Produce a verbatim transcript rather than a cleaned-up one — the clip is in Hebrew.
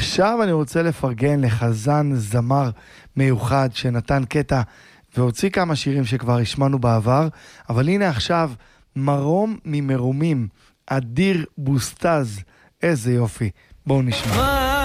עכשיו אני רוצה לפרגן לחזן זמר מיוחד שנתן קטע והוציא כמה שירים שכבר השמענו בעבר, אבל הנה עכשיו מרום ממרומים, אדיר בוסטז, איזה יופי, בואו נשמע.